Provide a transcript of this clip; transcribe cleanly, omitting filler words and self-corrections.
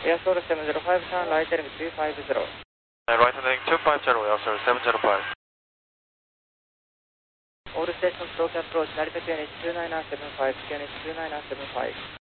Airsoul 705, turn right heading 250. Right heading 250, Airsoul 705. All stations, broken approach, Narita QNH 2975, QNH 2975.